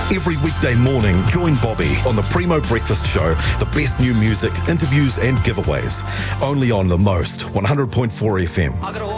Every weekday morning, join Bobby on the Primo Breakfast Show, the best new music, interviews and giveaways. Only on The Most, 100.4 FM.